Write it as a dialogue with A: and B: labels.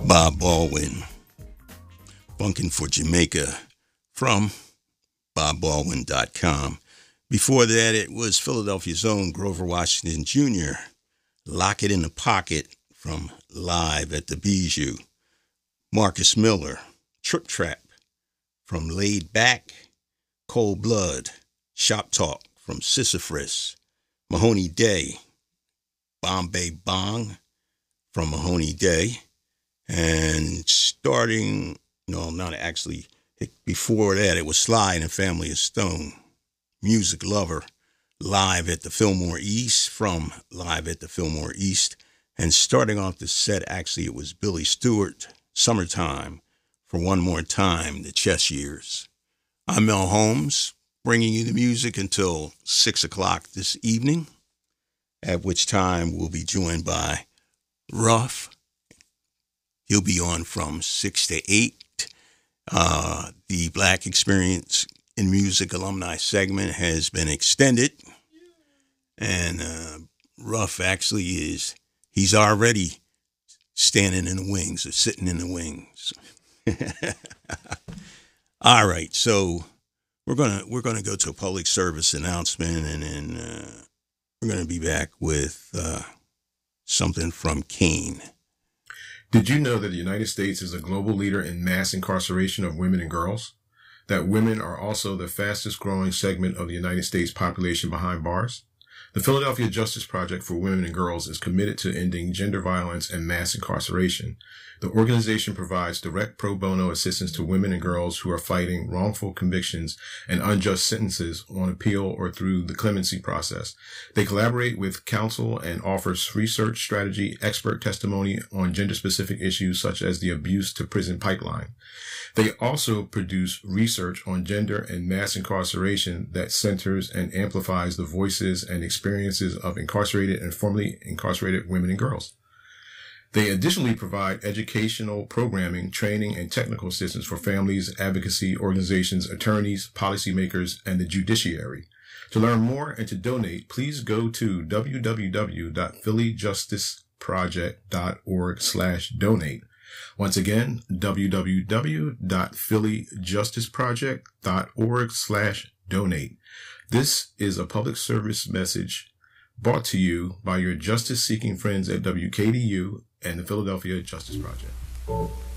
A: Bob Baldwin, Funkin' for Jamaica from BobBaldwin.com. Before that, it was Philadelphia's own Grover Washington Jr., Lock It in the Pocket from Live at the Bijou. Marcus Miller, Trip Trap from Laid Back. Cold Blood, Shop Talk from Sisyphus. Mahoney Day, Bombay Bong from Mahoney Day. And starting, no, not actually, before that, it was Sly and the Family of Stone, Music Lover, Live at the Fillmore East from Live at the Fillmore East. And starting off the set, actually, it was Billy Stewart, Summertime, for One More Time, the Chess Years. I'm Mel Holmes, bringing you the music until 6 o'clock this evening, at which time we'll be joined by Ruff. He'll be on from 6 to 8. The Black Experience in Music alumni segment has been extended. And Ruff actually he's already standing in the wings or sitting in the wings. All right, so we're gonna go to a public service announcement, and then we're gonna be back with something from Kane.
B: Did you know that the United States is a global leader in mass incarceration of women and girls? That women are also the fastest growing segment of the United States population behind bars? The Philadelphia Justice Project for Women and Girls is committed to ending gender violence and mass incarceration. The organization provides direct pro bono assistance to women and girls who are fighting wrongful convictions and unjust sentences on appeal or through the clemency process. They collaborate with counsel and offers research strategy, expert testimony on gender-specific issues such as the abuse to prison pipeline. They also produce research on gender and mass incarceration that centers and amplifies the voices and experiences of incarcerated and formerly incarcerated women and girls. They additionally provide educational programming, training, and technical assistance for families, advocacy organizations, attorneys, policymakers, and the judiciary. To learn more and to donate, please go to www.phillyjusticeproject.org/donate. Once again, www.phillyjusticeproject.org/donate. This is a public service message brought to you by your justice-seeking friends at WKDU and the Philadelphia Justice Project.